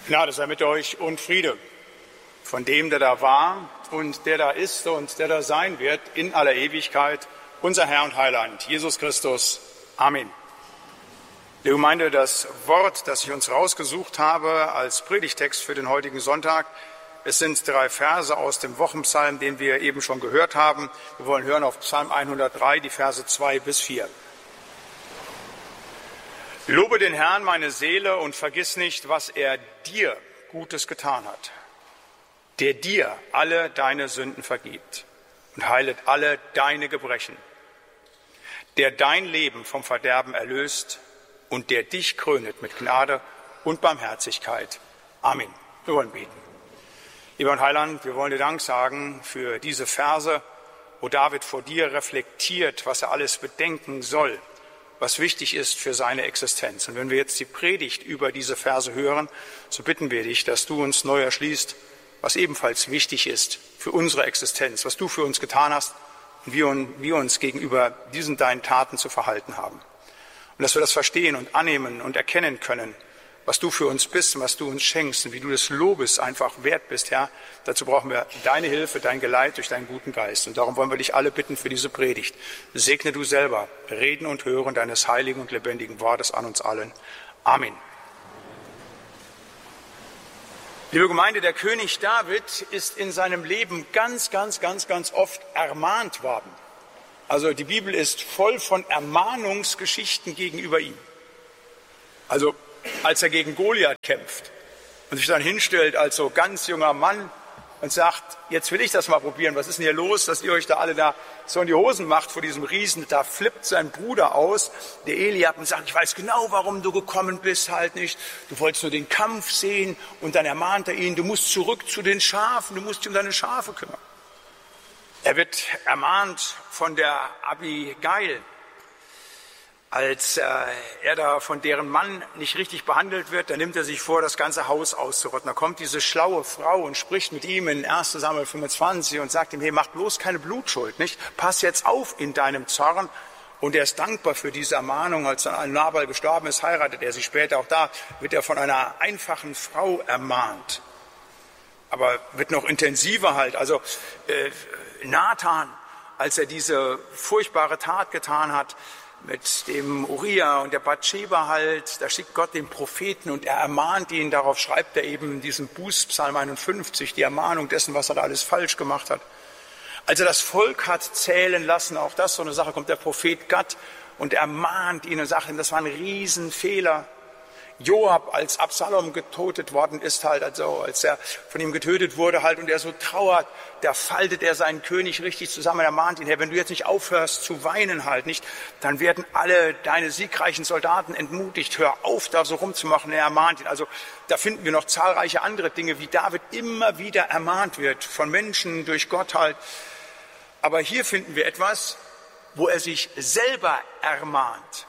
Gnade sei mit euch und Friede von dem, der da war und der da ist und der da sein wird in aller Ewigkeit, unser Herr und Heiland, Jesus Christus. Amen. Liebe Gemeinde, das Wort, das ich uns rausgesucht habe als Predigtext für den heutigen Sonntag, es sind 3 Verse aus dem Wochenpsalm, den wir eben schon gehört haben. Wir wollen hören auf Psalm 103, die Verse 2 bis 4. Lobe den Herrn, meine Seele, und vergiss nicht, was er dir Gutes getan hat, der dir alle deine Sünden vergibt und heilet alle deine Gebrechen, der dein Leben vom Verderben erlöst und der dich krönet mit Gnade und Barmherzigkeit. Amen. Wir wollen beten. Lieber Heiland, wir wollen dir Dank sagen für diese Verse, wo David vor dir reflektiert, was er alles bedenken soll, was wichtig ist für seine Existenz. Und wenn wir jetzt die Predigt über diese Verse hören, so bitten wir dich, dass du uns neu erschließt, was ebenfalls wichtig ist für unsere Existenz, was du für uns getan hast und wie wir uns gegenüber diesen deinen Taten zu verhalten haben. Und dass wir das verstehen und annehmen und erkennen können, was du für uns bist und was du uns schenkst und wie du des Lobes einfach wert bist, Herr. Dazu brauchen wir deine Hilfe, dein Geleit durch deinen guten Geist. Und darum wollen wir dich alle bitten für diese Predigt. Segne du selber Reden und Hören deines heiligen und lebendigen Wortes an uns allen. Amen. Liebe Gemeinde, der König David ist in seinem Leben ganz oft ermahnt worden. Also die Bibel ist voll von Ermahnungsgeschichten gegenüber ihm. Also als er gegen Goliath kämpft und sich dann hinstellt als so ganz junger Mann und sagt, jetzt will ich das mal probieren, was ist denn hier los, dass ihr euch da alle da so in die Hosen macht vor diesem Riesen. Da flippt sein Bruder aus, der Eliab, und sagt, ich weiß genau, warum du gekommen bist, halt nicht. Du wolltest nur den Kampf sehen, und dann ermahnt er ihn, du musst zurück zu den Schafen, du musst dich um deine Schafe kümmern. Er wird ermahnt von der Abigail, als er da von deren Mann nicht richtig behandelt wird, dann nimmt er sich vor, das ganze Haus auszurotten. Da kommt diese schlaue Frau und spricht mit ihm in 1. Samuel 25 und sagt ihm, hey, mach bloß keine Blutschuld, nicht? Pass jetzt auf in deinem Zorn. Und er ist dankbar für diese Ermahnung. Als dann Nabal gestorben ist, heiratet er sie später. Auch da wird er von einer einfachen Frau ermahnt. Aber wird noch intensiver halt. Also Nathan, als er diese furchtbare Tat getan hat, mit dem Uriah und der Bathscheba halt, da schickt Gott den Propheten und er ermahnt ihn, darauf schreibt er eben diesen Bußpsalm 51, die Ermahnung dessen, was er da alles falsch gemacht hat. Als er das Volk hat zählen lassen, auch das so eine Sache, kommt der Prophet Gad und ermahnt ihn und sagt ihm, das war ein Riesenfehler. Joab, als Absalom getötet worden ist halt, also als er von ihm getötet wurde halt und er so trauert, da faltet er seinen König richtig zusammen, er mahnt ihn, Herr, wenn du jetzt nicht aufhörst zu weinen halt, nicht, dann werden alle deine siegreichen Soldaten entmutigt, hör auf, da so rumzumachen, er ermahnt ihn. Also da finden wir noch zahlreiche andere Dinge, wie David immer wieder ermahnt wird, von Menschen, durch Gott halt. Aber hier finden wir etwas, wo er sich selber ermahnt.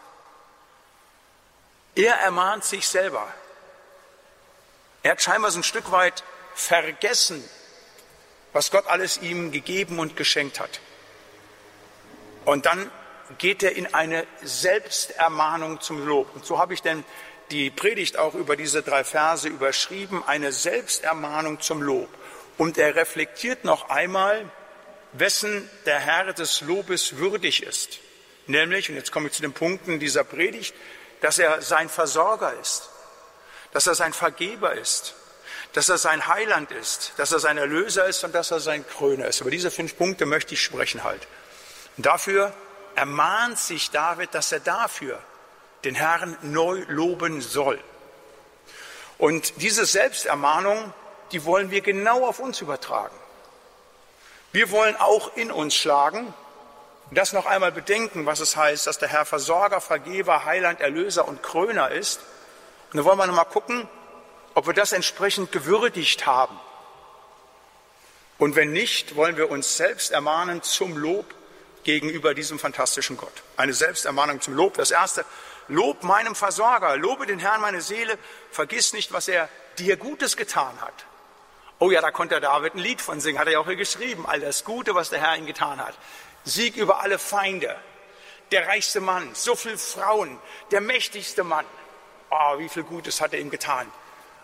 Er ermahnt sich selber. Er hat scheinbar so ein Stück weit vergessen, was Gott alles ihm gegeben und geschenkt hat. Und dann geht er in eine Selbstermahnung zum Lob. Und so habe ich denn die Predigt auch über diese 3 Verse überschrieben, eine Selbstermahnung zum Lob. Und er reflektiert noch einmal, wessen der Herr des Lobes würdig ist. Nämlich, und jetzt komme ich zu den Punkten dieser Predigt, dass er sein Versorger ist, dass er sein Vergeber ist, dass er sein Heiland ist, dass er sein Erlöser ist und dass er sein Kröner ist. Über diese 5 Punkte möchte ich sprechen halt. Und dafür ermahnt sich David, dass er dafür den Herrn neu loben soll. Und diese Selbstermahnung, die wollen wir genau auf uns übertragen. Wir wollen auch in uns schlagen, und das noch einmal bedenken, was es heißt, dass der Herr Versorger, Vergeber, Heiland, Erlöser und Kröner ist. Und dann wollen wir noch mal gucken, ob wir das entsprechend gewürdigt haben. Und wenn nicht, wollen wir uns selbst ermahnen zum Lob gegenüber diesem fantastischen Gott. Eine Selbstermahnung zum Lob. Das erste, Lob meinem Versorger, lobe den Herrn meine Seele, vergiss nicht, was er dir Gutes getan hat. Oh ja, da konnte David ein Lied von singen, hat er ja auch hier geschrieben, all das Gute, was der Herr ihm getan hat. Sieg über alle Feinde, der reichste Mann, so viele Frauen, der mächtigste Mann. Oh, wie viel Gutes hat er ihm getan.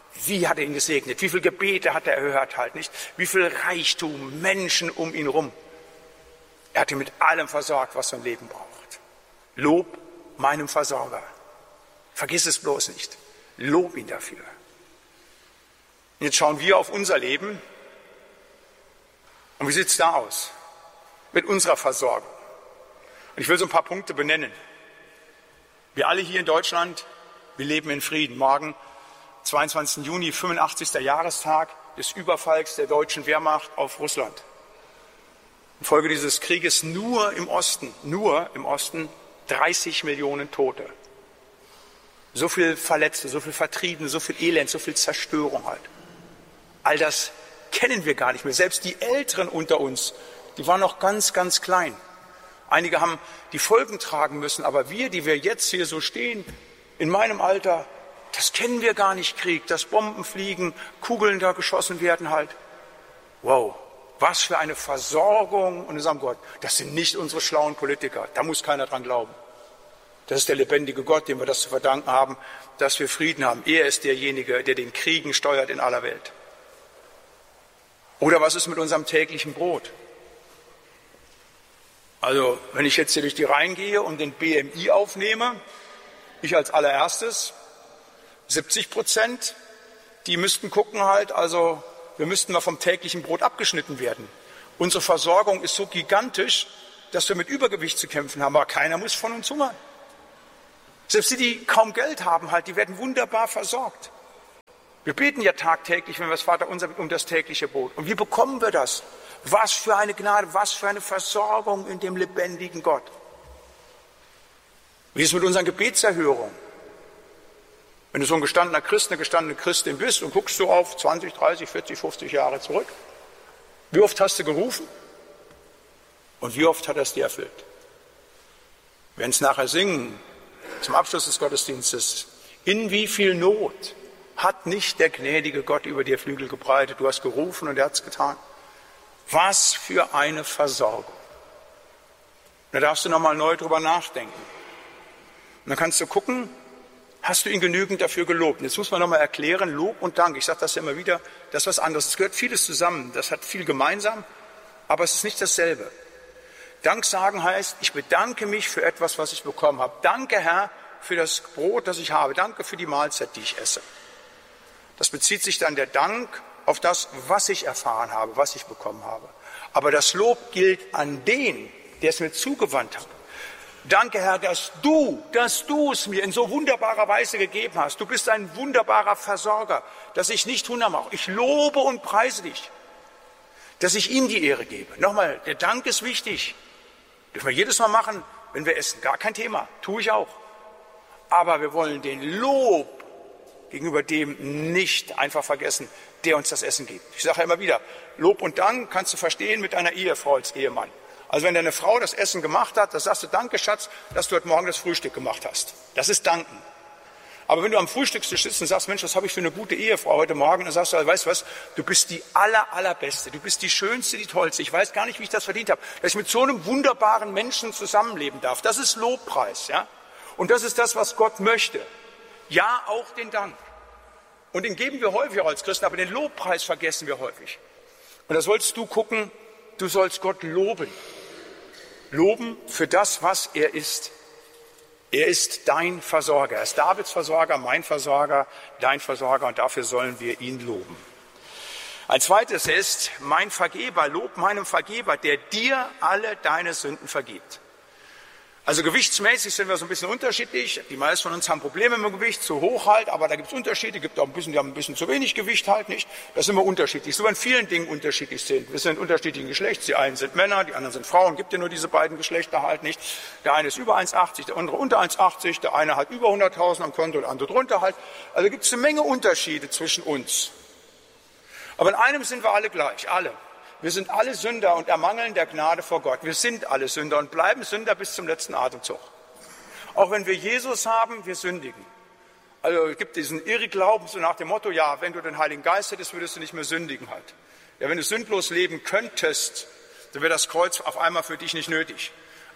Wie hat er ihn gesegnet? Wie viele Gebete hat er erhört halt, nicht? Wie viel Reichtum, Menschen um ihn rum. Er hat ihn mit allem versorgt, was sein Leben braucht. Lob meinem Versorger. Vergiss es bloß nicht. Lob ihn dafür. Und jetzt schauen wir auf unser Leben. Und wie sieht es da aus mit unserer Versorgung? Und ich will so ein paar Punkte benennen. Wir alle hier in Deutschland, wir leben in Frieden. Morgen, 22. Juni, 85. Jahrestag des Überfalls der deutschen Wehrmacht auf Russland. Infolge dieses Krieges nur im Osten, 30 Millionen Tote. So viel Verletzte, so viel Vertriebene, so viel Elend, so viel Zerstörung halt. All das kennen wir gar nicht mehr. Selbst die Älteren unter uns, die waren noch ganz, ganz klein. Einige haben die Folgen tragen müssen, aber wir, die wir jetzt hier so stehen, in meinem Alter, das kennen wir gar nicht, Krieg, dass Bomben fliegen, Kugeln da geschossen werden halt. Wow, was für eine Versorgung. Und wir sagen, Gott, das sind nicht unsere schlauen Politiker, da muss keiner dran glauben. Das ist der lebendige Gott, dem wir das zu verdanken haben, dass wir Frieden haben. Er ist derjenige, der den Kriegen steuert in aller Welt. Oder was ist mit unserem täglichen Brot? Also, wenn ich jetzt hier durch die Reihen gehe und den BMI aufnehme, ich als allererstes, 70%, die müssten gucken halt, also wir müssten mal vom täglichen Brot abgeschnitten werden. Unsere Versorgung ist so gigantisch, dass wir mit Übergewicht zu kämpfen haben, aber keiner muss von uns hungern. Selbst die, die kaum Geld haben, halt, die werden wunderbar versorgt. Wir beten ja tagtäglich, wenn wir das Vaterunser bitten, um das tägliche Brot. Und wie bekommen wir das? Was für eine Gnade, was für eine Versorgung in dem lebendigen Gott. Wie ist es mit unseren Gebetserhörungen? Wenn du so ein gestandener Christ, eine gestandene Christin bist und guckst so auf 20, 30, 40, 50 Jahre zurück, wie oft hast du gerufen? Und wie oft hat er es dir erfüllt? Wir werden es nachher singen, zum Abschluss des Gottesdienstes. In wie viel Not hat nicht der gnädige Gott über dir Flügel gebreitet? Du hast gerufen und er hat es getan. Was für eine Versorgung. Da darfst du nochmal neu drüber nachdenken. Und dann kannst du gucken, hast du ihn genügend dafür gelobt? Und jetzt muss man nochmal erklären, Lob und Dank. Ich sage das ja immer wieder, das ist was anderes. Es gehört vieles zusammen, das hat viel gemeinsam, aber es ist nicht dasselbe. Dank sagen heißt, ich bedanke mich für etwas, was ich bekommen habe. Danke, Herr, für das Brot, das ich habe. Danke für die Mahlzeit, die ich esse. Das bezieht sich dann der Dank auf das, was ich erfahren habe, was ich bekommen habe. Aber das Lob gilt an den, der es mir zugewandt hat. Danke, Herr, dass du es mir in so wunderbarer Weise gegeben hast. Du bist ein wunderbarer Versorger, dass ich nicht Hunger mache. Ich lobe und preise dich, dass ich ihm die Ehre gebe. Nochmal, der Dank ist wichtig. Dürfen wir jedes Mal machen, wenn wir essen. Gar kein Thema, tue ich auch. Aber wir wollen den Lob gegenüber dem nicht einfach vergessen, der uns das Essen gibt. Ich sage ja immer wieder, Lob und Dank kannst du verstehen mit deiner Ehefrau als Ehemann. Also wenn deine Frau das Essen gemacht hat, dann sagst du, danke Schatz, dass du heute Morgen das Frühstück gemacht hast. Das ist Danken. Aber wenn du am Frühstückstisch sitzt und sagst, Mensch, was habe ich für eine gute Ehefrau heute Morgen, dann sagst du, weißt du was, du bist die allerbeste, du bist die schönste, die tollste. Ich weiß gar nicht, wie ich das verdient habe, dass ich mit so einem wunderbaren Menschen zusammenleben darf. Das ist Lobpreis, ja. Und das ist das, was Gott möchte. Ja, auch den Dank. Und den geben wir häufig auch als Christen, aber den Lobpreis vergessen wir häufig. Und da sollst du gucken, du sollst Gott loben. Loben für das, was er ist. Er ist dein Versorger. Er ist Davids Versorger, mein Versorger, dein Versorger und dafür sollen wir ihn loben. Ein zweites ist mein Vergeber, Lob meinem Vergeber, der dir alle deine Sünden vergibt. Also gewichtsmäßig sind wir so ein bisschen unterschiedlich. Die meisten von uns haben Probleme mit dem Gewicht, zu hoch halt, aber da gibt es Unterschiede. Gibt auch ein bisschen, die haben ein bisschen zu wenig Gewicht halt, nicht? Da sind wir unterschiedlich, so in vielen Dingen unterschiedlich sind. Wir sind unterschiedlichen Geschlechts. Die einen sind Männer, die anderen sind Frauen. Gibt ja nur diese beiden Geschlechter halt nicht. Der eine ist über 1,80, der andere unter 1,80, der eine hat über 100.000 am Konto, der andere drunter halt. Also gibt es eine Menge Unterschiede zwischen uns. Aber in einem sind wir alle gleich, alle. Wir sind alle Sünder und ermangeln der Gnade vor Gott. Wir sind alle Sünder und bleiben Sünder bis zum letzten Atemzug. Auch wenn wir Jesus haben, wir sündigen. Also es gibt diesen Irrglauben so nach dem Motto, ja, wenn du den Heiligen Geist hättest, würdest du nicht mehr sündigen halt. Ja, wenn du sündlos leben könntest, dann wäre das Kreuz auf einmal für dich nicht nötig.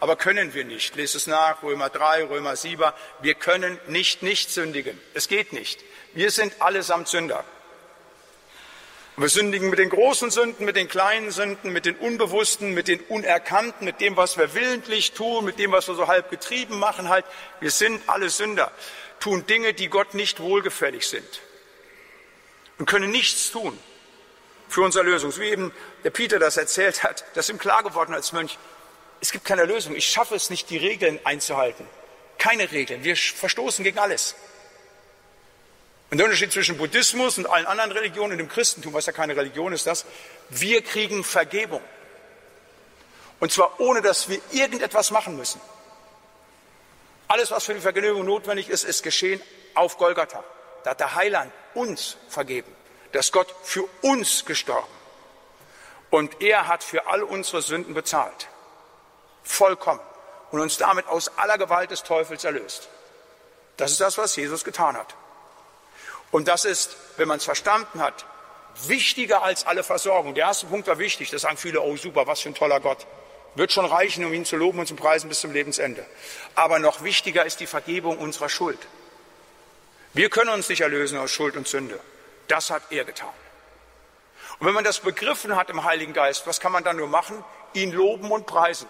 aber können wir nicht. Lest es nach, Römer 3, Römer 7. Wir können nicht sündigen. Es geht nicht. Wir sind allesamt Sünder. Und wir sündigen mit den großen Sünden, mit den kleinen Sünden, mit den unbewussten, mit den unerkannten, mit dem, was wir willentlich tun, mit dem, was wir so halb getrieben machen halt. Wir sind alle Sünder, tun Dinge, die Gott nicht wohlgefällig sind und können nichts tun für unsere Lösung. So wie eben der Peter das erzählt hat, das ist ihm klar geworden als Mönch. Es gibt keine Lösung. Ich schaffe es nicht, die Regeln einzuhalten. Keine Regeln. Wir verstoßen gegen alles. Und der Unterschied zwischen Buddhismus und allen anderen Religionen und dem Christentum, was ja keine Religion ist, das, wir kriegen Vergebung. Und zwar ohne, dass wir irgendetwas machen müssen. Alles, was für die Vergebung notwendig ist, ist geschehen auf Golgatha. Da hat der Heiland uns vergeben. Da ist Gott für uns gestorben. Und er hat für all unsere Sünden bezahlt. Vollkommen. Und uns damit aus aller Gewalt des Teufels erlöst. Das ist das, was Jesus getan hat. Und das ist, wenn man es verstanden hat, wichtiger als alle Versorgung. Der erste Punkt war wichtig, da sagen viele, oh super, was für ein toller Gott. Wird schon reichen, um ihn zu loben und zu preisen bis zum Lebensende. Aber noch wichtiger ist die Vergebung unserer Schuld. Wir können uns nicht erlösen aus Schuld und Sünde. Das hat er getan. Und wenn man das begriffen hat im Heiligen Geist, was kann man dann nur machen? Ihn loben und preisen.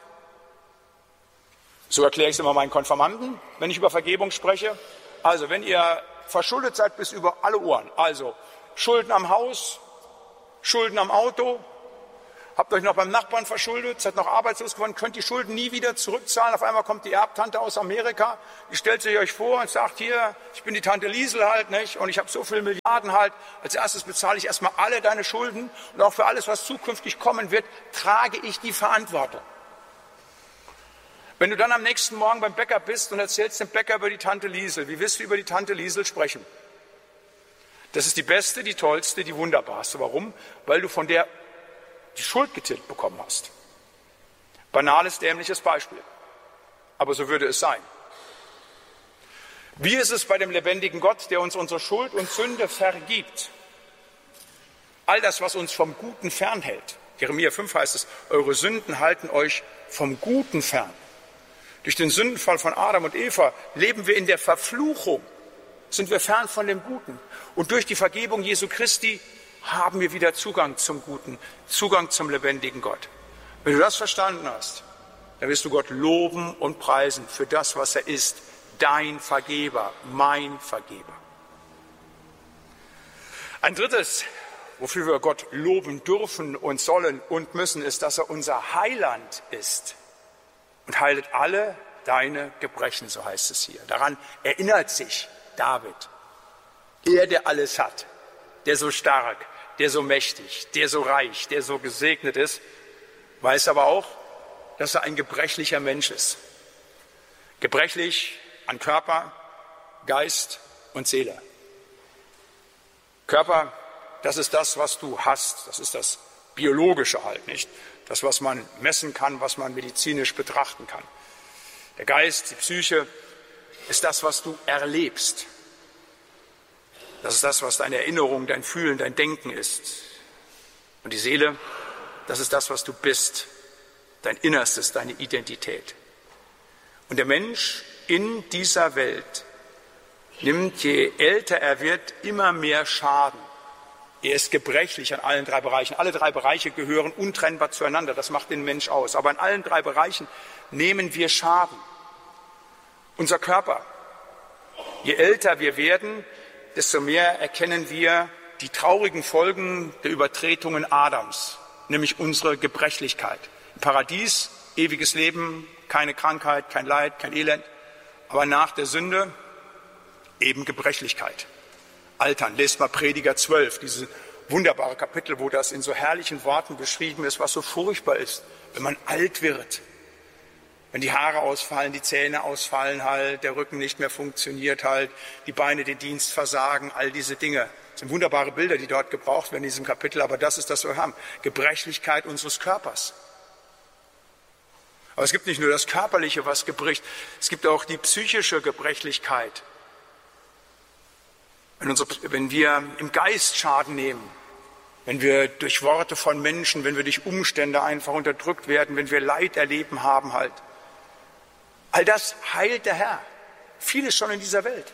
So erkläre ich es immer meinen Konfirmanden, wenn ich über Vergebung spreche. Also wenn ihr verschuldet seid bis über alle Ohren. Also Schulden am Haus, Schulden am Auto, habt euch noch beim Nachbarn verschuldet, seid noch arbeitslos geworden, könnt die Schulden nie wieder zurückzahlen. Auf einmal kommt die Erbtante aus Amerika, die stellt sich euch vor und sagt, hier, ich bin die Tante Liesel halt, nicht? Und ich habe so viele Milliarden halt. Als erstes bezahle ich erstmal alle deine Schulden und auch für alles, was zukünftig kommen wird, trage ich die Verantwortung. Wenn du dann am nächsten Morgen beim Bäcker bist und erzählst dem Bäcker über die Tante Liesel, wie wirst du über die Tante Liesel sprechen? Das ist die beste, die tollste, die wunderbarste. Warum? Weil du von der die Schuld getilgt bekommen hast. Banales, dämliches Beispiel. Aber so würde es sein. Wie ist es bei dem lebendigen Gott, der uns unsere Schuld und Sünde vergibt? All das, was uns vom Guten fernhält. Jeremia 5 heißt es, eure Sünden halten euch vom Guten fern. Durch den Sündenfall von Adam und Eva leben wir in der Verfluchung, sind wir fern von dem Guten. Und durch die Vergebung Jesu Christi haben wir wieder Zugang zum Guten, Zugang zum lebendigen Gott. Wenn du das verstanden hast, dann wirst du Gott loben und preisen für das, was er ist, dein Vergeber, mein Vergeber. Ein drittes, wofür wir Gott loben dürfen und sollen und müssen, ist, dass er unser Heiland ist. Und heilet alle deine Gebrechen, so heißt es hier. Daran erinnert sich David. Er, der alles hat, der so stark, der so mächtig, der so reich, der so gesegnet ist, weiß aber auch, dass er ein gebrechlicher Mensch ist. Gebrechlich an Körper, Geist und Seele. Körper, das ist das, was du hast. Das ist das Biologische halt, nicht? Das, was man messen kann, was man medizinisch betrachten kann. Der Geist, die Psyche, ist das, was du erlebst. Das ist das, was deine Erinnerung, dein Fühlen, dein Denken ist. Und die Seele, das ist das, was du bist, dein Innerstes, deine Identität. Und der Mensch in dieser Welt nimmt, je älter er wird, immer mehr Schaden. Er ist gebrechlich an allen drei Bereichen. Alle drei Bereiche gehören untrennbar zueinander. Das macht den Mensch aus. Aber in allen drei Bereichen nehmen wir Schaden. Unser Körper. Je älter wir werden, desto mehr erkennen wir die traurigen Folgen der Übertretungen Adams, nämlich unsere Gebrechlichkeit. Im Paradies, ewiges Leben, keine Krankheit, kein Leid, kein Elend. Aber nach der Sünde eben Gebrechlichkeit. Altern. Lest mal Prediger 12, diese wunderbare Kapitel, wo das in so herrlichen Worten beschrieben ist, was so furchtbar ist, wenn man alt wird. Wenn die Haare ausfallen, die Zähne ausfallen halt, der Rücken nicht mehr funktioniert halt, die Beine den Dienst versagen, all diese Dinge. Das sind wunderbare Bilder, die dort gebraucht werden in diesem Kapitel, aber das ist das, was wir haben. Gebrechlichkeit unseres Körpers. Aber es gibt nicht nur das Körperliche, was gebricht, es gibt auch die psychische Gebrechlichkeit. Wenn wir im Geist Schaden nehmen, wenn wir durch Worte von Menschen, wenn wir durch Umstände einfach unterdrückt werden, wenn wir Leid erleben haben halt. All das heilt der Herr. Vieles schon in dieser Welt.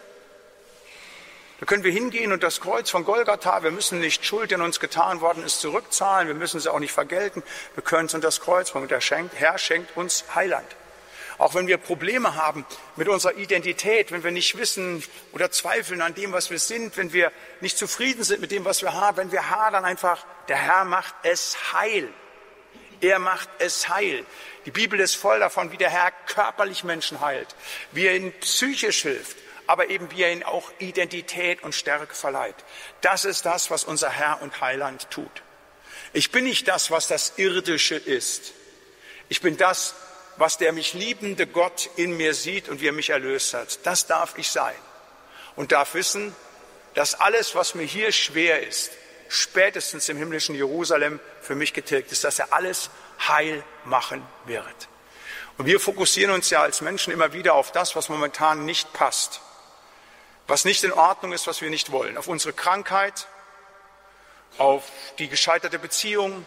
Da können wir hingehen und das Kreuz von Golgatha, wir müssen nicht Schuld, die an uns getan worden ist, zurückzahlen, wir müssen sie auch nicht vergelten, wir können es unter das Kreuz bringen und der Herr schenkt uns Heiland. Auch wenn wir Probleme haben mit unserer Identität, wenn wir nicht wissen oder zweifeln an dem, was wir sind, wenn wir nicht zufrieden sind mit dem, was wir haben, wenn wir hadern einfach, der Herr macht es heil. Er macht es heil. Die Bibel ist voll davon, wie der Herr körperlich Menschen heilt, wie er ihnen psychisch hilft, aber eben wie er ihnen auch Identität und Stärke verleiht. Das ist das, was unser Herr und Heiland tut. Ich bin nicht das, was das Irdische ist. Ich bin das, was der mich liebende Gott in mir sieht und wie er mich erlöst hat. Das darf ich sein und darf wissen, dass alles, was mir hier schwer ist, spätestens im himmlischen Jerusalem für mich getilgt ist, dass er alles heil machen wird. Und wir fokussieren uns ja als Menschen immer wieder auf das, was momentan nicht passt, was nicht in Ordnung ist, was wir nicht wollen, auf unsere Krankheit, auf die gescheiterte Beziehung,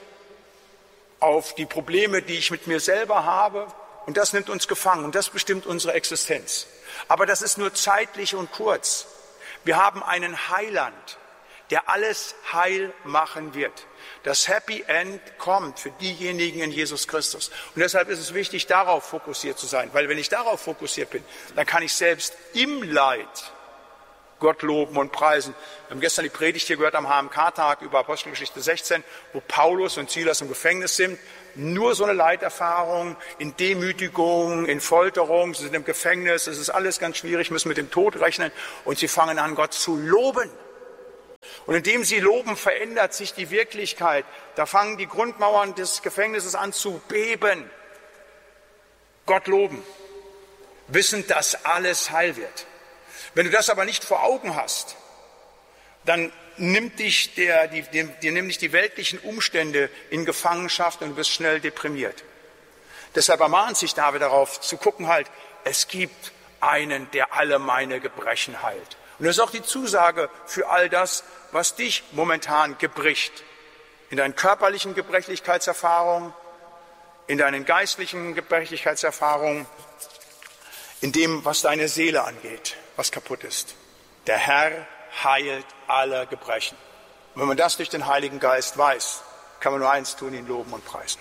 auf die Probleme, die ich mit mir selber habe. Und das nimmt uns gefangen und das bestimmt unsere Existenz. Aber das ist nur zeitlich und kurz. Wir haben einen Heiland, der alles heil machen wird. Das Happy End kommt für diejenigen in Jesus Christus. Und deshalb ist es wichtig, darauf fokussiert zu sein. Weil wenn ich darauf fokussiert bin, dann kann ich selbst im Leid Gott loben und preisen. Wir haben gestern die Predigt hier gehört am HMK-Tag über Apostelgeschichte 16, wo Paulus und Silas im Gefängnis sind. Nur so eine Leiterfahrung, in Demütigung, in Folterung, sie sind im Gefängnis, es ist alles ganz schwierig, müssen mit dem Tod rechnen und sie fangen an, Gott zu loben. Und indem sie loben, verändert sich die Wirklichkeit. Da fangen die Grundmauern des Gefängnisses an zu beben. Gott loben, wissend, dass alles heil wird. Wenn du das aber nicht vor Augen hast, dann nimmt dich die weltlichen Umstände in Gefangenschaft und du bist schnell deprimiert. Deshalb ermahnt sich David darauf zu gucken halt, es gibt einen, der alle meine Gebrechen heilt. Und das ist auch die Zusage für all das, was dich momentan gebricht. In deinen körperlichen Gebrechlichkeitserfahrungen, in deinen geistlichen Gebrechlichkeitserfahrungen, in dem, was deine Seele angeht, was kaputt ist. Der Herr heilt alle Gebrechen. Und wenn man das durch den Heiligen Geist weiß, kann man nur eins tun, ihn loben und preisen.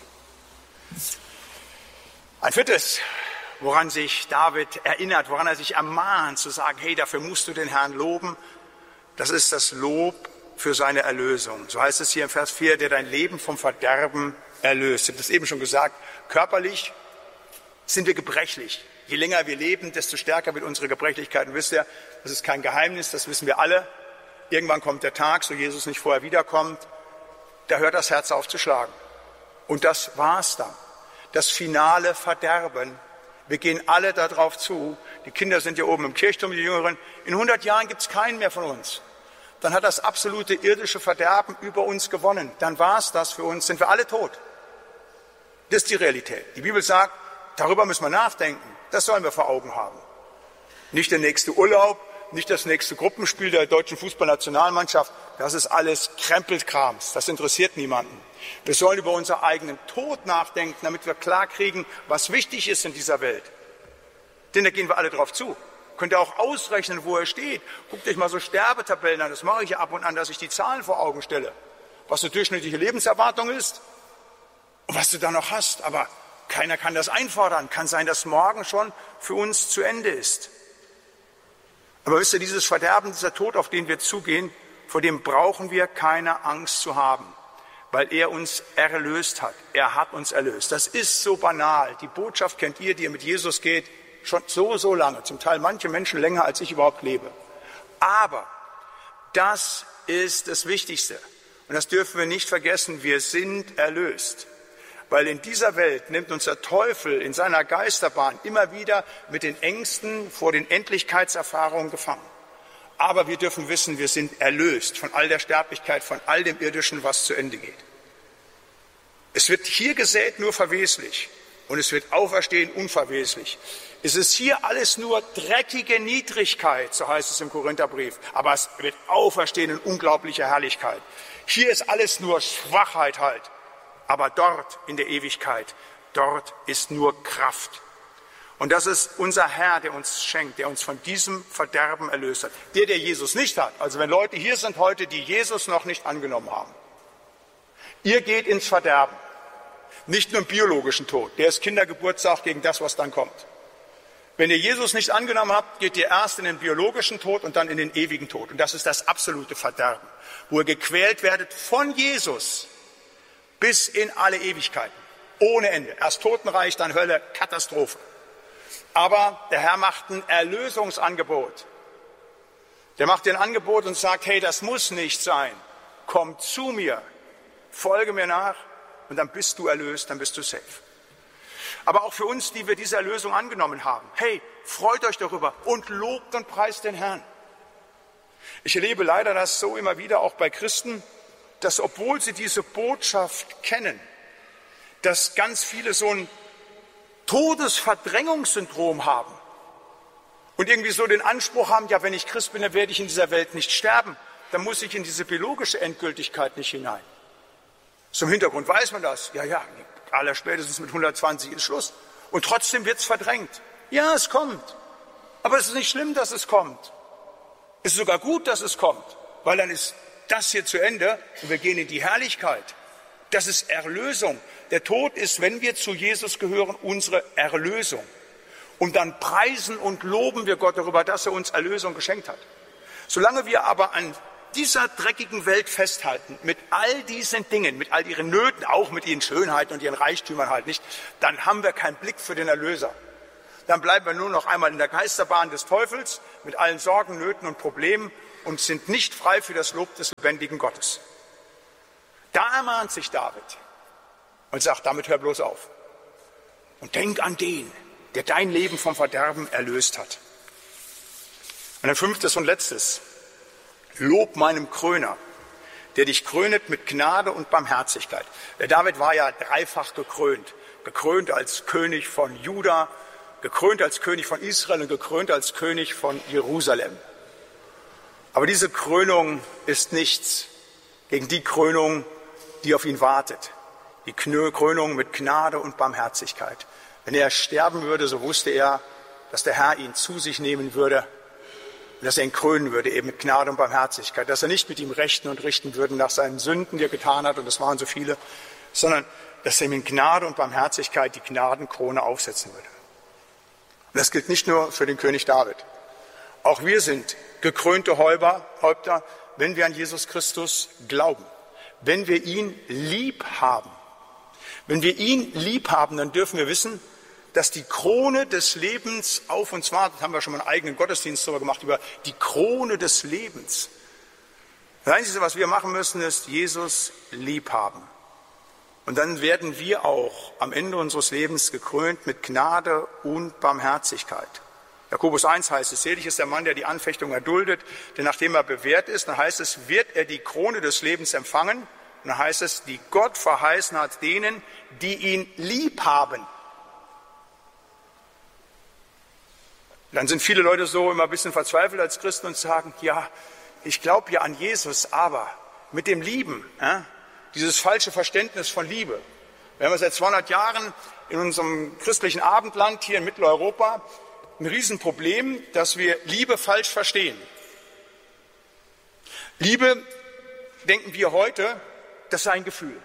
Ein viertes, woran sich David erinnert, woran er sich ermahnt, zu sagen, hey, dafür musst du den Herrn loben, das ist das Lob für seine Erlösung. So heißt es hier im Vers 4, der dein Leben vom Verderben erlöst. Ich habe das eben schon gesagt, körperlich sind wir gebrechlich. Je länger wir leben, desto stärker wird unsere Gebrechlichkeit. Und wisst ihr, das ist kein Geheimnis, das wissen wir alle. Irgendwann kommt der Tag, so Jesus nicht vorher wiederkommt, da hört das Herz auf zu schlagen. Und das war's dann. Das finale Verderben. Wir gehen alle darauf zu. Die Kinder sind hier oben im Kirchturm, die Jüngeren. In 100 Jahren gibt es keinen mehr von uns. Dann hat das absolute irdische Verderben über uns gewonnen. Dann war's das für uns, sind wir alle tot. Das ist die Realität. Die Bibel sagt, darüber müssen wir nachdenken. Das sollen wir vor Augen haben. Nicht der nächste Urlaub, nicht das nächste Gruppenspiel der deutschen Fußballnationalmannschaft. Das ist alles Krempelkrams. Das interessiert niemanden. Wir sollen über unseren eigenen Tod nachdenken, damit wir klar kriegen, was wichtig ist in dieser Welt. Denn da gehen wir alle drauf zu. Könnt ihr auch ausrechnen, wo er steht. Guckt euch mal so Sterbetabellen an. Das mache ich ja ab und an, dass ich die Zahlen vor Augen stelle. Was eine durchschnittliche Lebenserwartung ist und was du da noch hast. Aber keiner kann das einfordern. Kann sein, dass morgen schon für uns zu Ende ist. Aber wisst ihr, dieses Verderben, dieser Tod, auf den wir zugehen, vor dem brauchen wir keine Angst zu haben, weil er uns erlöst hat. Er hat uns erlöst. Das ist so banal. Die Botschaft kennt ihr, die ihr mit Jesus geht, schon so lange. Zum Teil manche Menschen länger, als ich überhaupt lebe. Aber das ist das Wichtigste. Und das dürfen wir nicht vergessen. Wir sind erlöst. Weil in dieser Welt nimmt uns der Teufel in seiner Geisterbahn immer wieder mit den Ängsten vor den Endlichkeitserfahrungen gefangen. Aber wir dürfen wissen, wir sind erlöst von all der Sterblichkeit, von all dem Irdischen, was zu Ende geht. Es wird hier gesät nur verweslich und es wird auferstehen unverweslich. Es ist hier alles nur dreckige Niedrigkeit, so heißt es im Korintherbrief, aber es wird auferstehen in unglaublicher Herrlichkeit. Hier ist alles nur Schwachheit halt, aber dort in der Ewigkeit, dort ist nur Kraft. Und das ist unser Herr, der uns schenkt, der uns von diesem Verderben erlöst hat. Der Jesus nicht hat. Also wenn Leute hier sind heute, die Jesus noch nicht angenommen haben. Ihr geht ins Verderben. Nicht nur im biologischen Tod. Der ist Kindergeburtstag gegen das, was dann kommt. Wenn ihr Jesus nicht angenommen habt, geht ihr erst in den biologischen Tod und dann in den ewigen Tod. Und das ist das absolute Verderben, wo ihr gequält werdet von Jesus bis in alle Ewigkeiten. Ohne Ende. Erst Totenreich, dann Hölle, Katastrophe. Aber der Herr macht ein Erlösungsangebot. Der macht dir ein Angebot und sagt, hey, das muss nicht sein. Komm zu mir, folge mir nach und dann bist du erlöst, dann bist du safe. Aber auch für uns, die wir diese Erlösung angenommen haben, hey, freut euch darüber und lobt und preist den Herrn. Ich erlebe leider das so immer wieder auch bei Christen, dass obwohl sie diese Botschaft kennen, dass ganz viele so ein Todesverdrängungssyndrom haben und irgendwie so den Anspruch haben, ja, wenn ich Christ bin, dann werde ich in dieser Welt nicht sterben, dann muss ich in diese biologische Endgültigkeit nicht hinein. Zum Hintergrund weiß man das. Ja, allerspätestens mit 120 ist Schluss. Und trotzdem wird es verdrängt. Ja, es kommt. Aber es ist nicht schlimm, dass es kommt. Es ist sogar gut, dass es kommt, weil dann ist das hier zu Ende und wir gehen in die Herrlichkeit. Das ist Erlösung. Der Tod ist, wenn wir zu Jesus gehören, unsere Erlösung. Und dann preisen und loben wir Gott darüber, dass er uns Erlösung geschenkt hat. Solange wir aber an dieser dreckigen Welt festhalten, mit all diesen Dingen, mit all ihren Nöten, auch mit ihren Schönheiten und ihren Reichtümern halt nicht, dann haben wir keinen Blick für den Erlöser. Dann bleiben wir nur noch einmal in der Geisterbahn des Teufels mit allen Sorgen, Nöten und Problemen und sind nicht frei für das Lob des lebendigen Gottes. Da ermahnt sich David und sagt, damit hör bloß auf. Und denk an den, der dein Leben vom Verderben erlöst hat. Und ein fünftes und letztes. Lob meinem Kröner, der dich krönet mit Gnade und Barmherzigkeit. Der David war ja dreifach gekrönt. Gekrönt als König von Juda, gekrönt als König von Israel und gekrönt als König von Jerusalem. Aber diese Krönung ist nichts gegen die Krönung, die auf ihn wartet. Die Krönung mit Gnade und Barmherzigkeit. Wenn er sterben würde, so wusste er, dass der Herr ihn zu sich nehmen würde, dass er ihn krönen würde, eben mit Gnade und Barmherzigkeit, dass er nicht mit ihm rechten und richten würde nach seinen Sünden, die er getan hat, und das waren so viele, sondern dass er ihm in Gnade und Barmherzigkeit die Gnadenkrone aufsetzen würde. Und das gilt nicht nur für den König David. Auch wir sind gekrönte Häupter, wenn wir an Jesus Christus glauben, wenn wir ihn lieb haben. Wenn wir ihn lieb haben, dann dürfen wir wissen, dass die Krone des Lebens auf uns wartet. Haben wir schon mal einen eigenen Gottesdienst darüber gemacht, über die Krone des Lebens. Das Einzige, was wir machen müssen, ist Jesus lieb haben. Und dann werden wir auch am Ende unseres Lebens gekrönt mit Gnade und Barmherzigkeit. Jakobus 1 heißt es, selig ist der Mann, der die Anfechtung erduldet, denn nachdem er bewährt ist, dann heißt es, wird er die Krone des Lebens empfangen. Und dann heißt es, die Gott verheißen hat denen, die ihn lieb haben. Dann sind viele Leute so immer ein bisschen verzweifelt als Christen und sagen, ja, ich glaube ja an Jesus, aber mit dem Lieben, dieses falsche Verständnis von Liebe. Wir haben seit 200 Jahren in unserem christlichen Abendland hier in Mitteleuropa ein Riesenproblem, dass wir Liebe falsch verstehen. Liebe, denken wir heute, das sei ein Gefühl.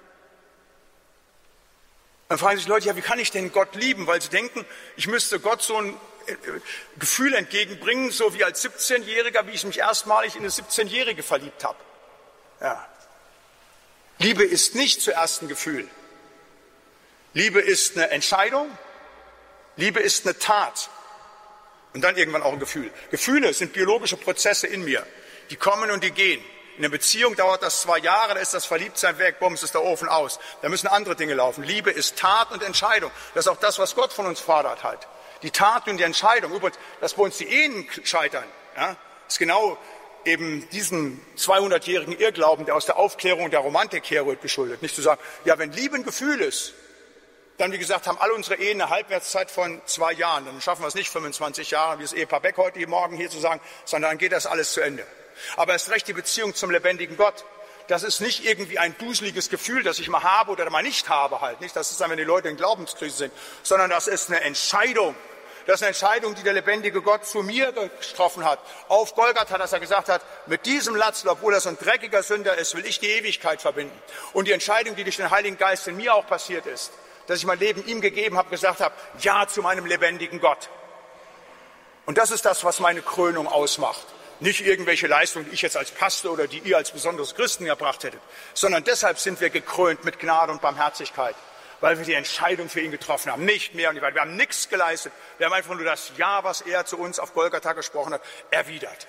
Dann fragen sich Leute, ja, wie kann ich denn Gott lieben? Weil sie denken, ich müsste Gott so ein Gefühl entgegenbringen, so wie als 17-Jähriger, wie ich mich erstmalig in eine 17-Jährige verliebt habe. Ja. Liebe ist nicht zuerst ein Gefühl. Liebe ist eine Entscheidung. Liebe ist eine Tat. Und dann irgendwann auch ein Gefühl. Gefühle sind biologische Prozesse in mir. Die kommen und die gehen. In einer Beziehung dauert das 2 Jahre, da ist das Verliebtsein weg, bums, ist der Ofen aus. Da müssen andere Dinge laufen. Liebe ist Tat und Entscheidung. Das ist auch das, was Gott von uns fordert halt. Die Tat und die Entscheidung. Übrigens, dass bei uns die Ehen scheitern, ist genau eben diesen 200-jährigen Irrglauben, der aus der Aufklärung der Romantik herrührt, geschuldet. Nicht zu sagen, ja, wenn Liebe ein Gefühl ist, Dann, wie gesagt, haben alle unsere Ehen eine Halbwertszeit von 2 Jahren. Dann schaffen wir es nicht 25 Jahre, wie das Ehepaar Beck heute Morgen hier zu sagen, sondern dann geht das alles zu Ende. Aber erst recht die Beziehung zum lebendigen Gott. Das ist nicht irgendwie ein duseliges Gefühl, das ich mal habe oder mal nicht habe halt. Nicht, das ist dann, wenn die Leute in Glaubenskrise sind, sondern das ist eine Entscheidung. Das ist eine Entscheidung, die der lebendige Gott zu mir getroffen hat. Auf Golgatha, dass er gesagt hat, mit diesem Latzl, obwohl er so ein dreckiger Sünder ist, will ich die Ewigkeit verbinden. Und die Entscheidung, die durch den Heiligen Geist in mir auch passiert ist, dass ich mein Leben ihm gegeben habe, gesagt habe, ja zu meinem lebendigen Gott. Und das ist das, was meine Krönung ausmacht. Nicht irgendwelche Leistungen, die ich jetzt als Pastor oder die ihr als besonderes Christen erbracht hättet, sondern deshalb sind wir gekrönt mit Gnade und Barmherzigkeit, weil wir die Entscheidung für ihn getroffen haben, nicht mehr und nicht weiter. Wir haben nichts geleistet, wir haben einfach nur das Ja, was er zu uns auf Golgatha gesprochen hat, erwidert.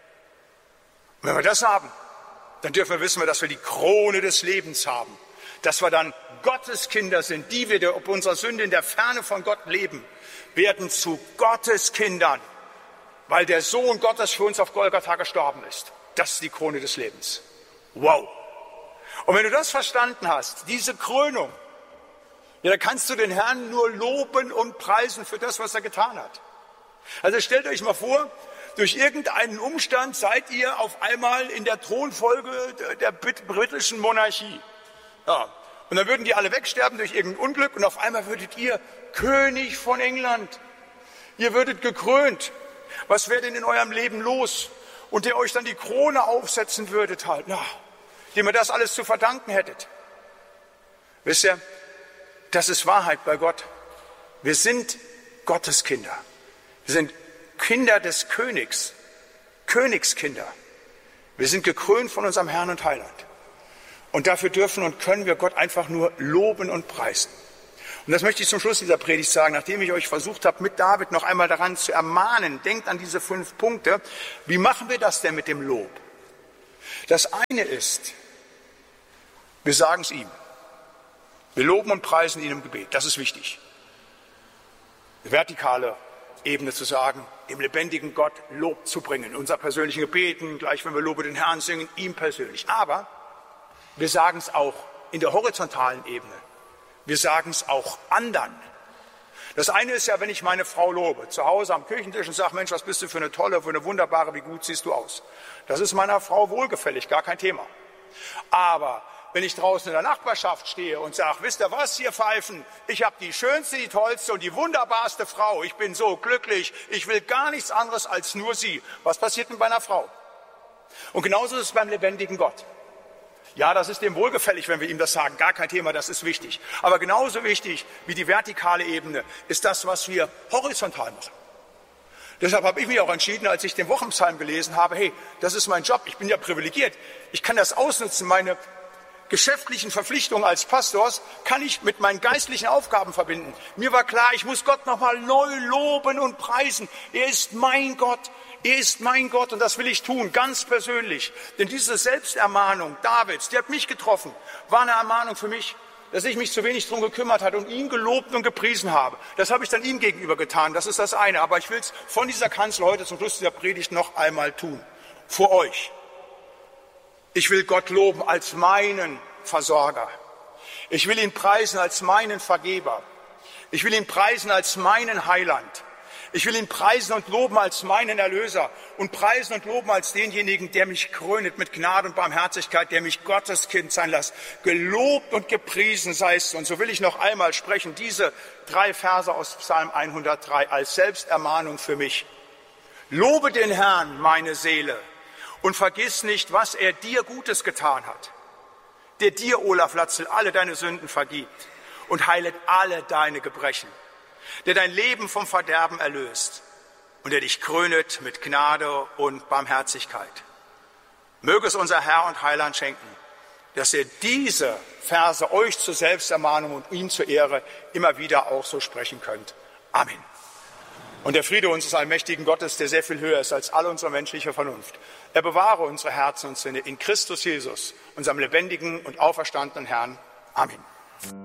Und wenn wir das haben, dann dürfen wir wissen, dass wir die Krone des Lebens haben, dass wir dann Gottes Kinder sind, die wir ob unserer Sünde in der Ferne von Gott leben, werden zu Gottes Kindern, weil der Sohn Gottes für uns auf Golgatha gestorben ist. Das ist die Krone des Lebens. Wow! Und wenn du das verstanden hast, diese Krönung, ja, dann kannst du den Herrn nur loben und preisen für das, was er getan hat. Also stellt euch mal vor, durch irgendeinen Umstand seid ihr auf einmal in der Thronfolge der britischen Monarchie. Ja. Und dann würden die alle wegsterben durch irgendein Unglück und auf einmal würdet ihr König von England. Ihr würdet gekrönt. Was wäre denn in eurem Leben los? Und der euch dann die Krone aufsetzen würdet halt, dem ihr das alles zu verdanken hättet. Wisst ihr, das ist Wahrheit bei Gott. Wir sind Gottes Kinder. Wir sind Kinder des Königs, Königskinder. Wir sind gekrönt von unserem Herrn und Heiland. Und dafür dürfen und können wir Gott einfach nur loben und preisen. Und das möchte ich zum Schluss dieser Predigt sagen, nachdem ich euch versucht habe, mit David noch einmal daran zu ermahnen, denkt an diese 5 Punkte. Wie machen wir das denn mit dem Lob? Das eine ist, wir sagen es ihm. Wir loben und preisen ihn im Gebet, das ist wichtig. Eine vertikale Ebene zu sagen, dem lebendigen Gott Lob zu bringen, in unser persönlichen Gebeten, gleich wenn wir Lobe den Herrn singen, ihm persönlich. Aber wir sagen es auch in der horizontalen Ebene. Wir sagen es auch anderen. Das eine ist ja, wenn ich meine Frau lobe, zu Hause am Küchentisch und sage, Mensch, was bist du für eine tolle, für eine wunderbare, wie gut siehst du aus. Das ist meiner Frau wohlgefällig, gar kein Thema. Aber wenn ich draußen in der Nachbarschaft stehe und sage, wisst ihr was, ihr Pfeifen, ich habe die schönste, die tollste und die wunderbarste Frau, ich bin so glücklich, ich will gar nichts anderes als nur sie. Was passiert mit meiner Frau? Und genauso ist es beim lebendigen Gott. Ja, das ist dem wohlgefällig, wenn wir ihm das sagen, gar kein Thema, das ist wichtig. Aber genauso wichtig wie die vertikale Ebene ist das, was wir horizontal machen. Deshalb habe ich mich auch entschieden, als ich den Wochenpsalm gelesen habe, hey, das ist mein Job, ich bin ja privilegiert, ich kann das ausnutzen, meine geschäftlichen Verpflichtungen als Pastors kann ich mit meinen geistlichen Aufgaben verbinden. Mir war klar, ich muss Gott nochmal neu loben und preisen. Er ist mein Gott. Er ist mein Gott und das will ich tun, ganz persönlich. Denn diese Selbstermahnung Davids, die hat mich getroffen, war eine Ermahnung für mich, dass ich mich zu wenig darum gekümmert habe und ihn gelobt und gepriesen habe. Das habe ich dann ihm gegenüber getan, das ist das eine. Aber ich will es von dieser Kanzel heute zum Schluss dieser Predigt noch einmal tun, vor euch. Ich will Gott loben als meinen Versorger. Ich will ihn preisen als meinen Vergeber. Ich will ihn preisen als meinen Heiland. Ich will ihn preisen und loben als meinen Erlöser und preisen und loben als denjenigen, der mich krönet mit Gnade und Barmherzigkeit, der mich Gottes Kind sein lässt. Gelobt und gepriesen sei es. Und so will ich noch einmal sprechen, diese 3 Verse aus Psalm 103 als Selbstermahnung für mich. Lobe den Herrn, meine Seele, und vergiss nicht, was er dir Gutes getan hat, der dir, Olaf Latzl, alle deine Sünden vergibt und heilet alle deine Gebrechen, der dein Leben vom Verderben erlöst und der dich krönet mit Gnade und Barmherzigkeit. Möge es unser Herr und Heiland schenken, dass ihr diese Verse euch zur Selbstermahnung und ihm zur Ehre immer wieder auch so sprechen könnt. Amen. Und der Friede unseres allmächtigen Gottes, der sehr viel höher ist als all unsere menschliche Vernunft, er bewahre unsere Herzen und Sinne in Christus Jesus, unserem lebendigen und auferstandenen Herrn. Amen.